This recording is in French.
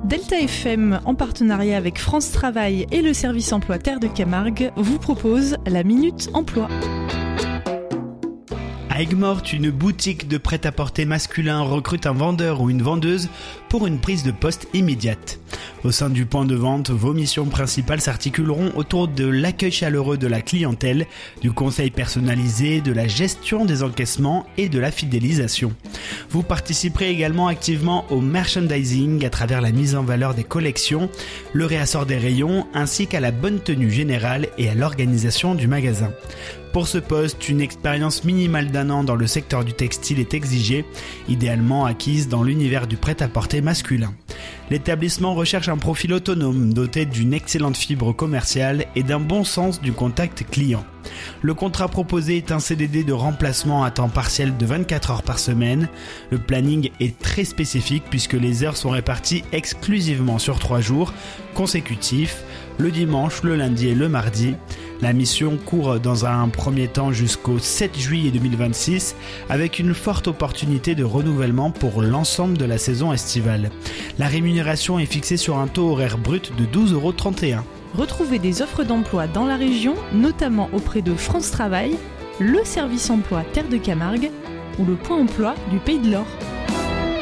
Delta FM, en partenariat avec France Travail et le service emploi Terre de Camargue, vous propose la Minute Emploi. À Aigues-Mortes, une boutique de prêt-à-porter masculin recrute un vendeur ou une vendeuse pour une prise de poste immédiate. Au sein du point de vente, vos missions principales s'articuleront autour de l'accueil chaleureux de la clientèle, du conseil personnalisé, de la gestion des encaissements et de la fidélisation. Vous participerez également activement au merchandising à travers la mise en valeur des collections, le réassort des rayons ainsi qu'à la bonne tenue générale et à l'organisation du magasin. Pour ce poste, une expérience minimale d'1 an dans le secteur du textile est exigée, idéalement acquise dans l'univers du prêt-à-porter masculin. L'établissement recherche un profil autonome, doté d'une excellente fibre commerciale et d'un bon sens du contact client. Le contrat proposé est un CDD de remplacement à temps partiel de 24 heures par semaine. Le planning est très spécifique puisque les heures sont réparties exclusivement sur 3 jours consécutifs, le dimanche, le lundi et le mardi. La mission court dans un premier temps jusqu'au 7 juillet 2026 avec une forte opportunité de renouvellement pour l'ensemble de la saison estivale. La rémunération est fixée sur un taux horaire brut de 12,31 €. Retrouvez des offres d'emploi dans la région, notamment auprès de France Travail, le service emploi Terre de Camargue ou le point emploi du Pays de l'Or.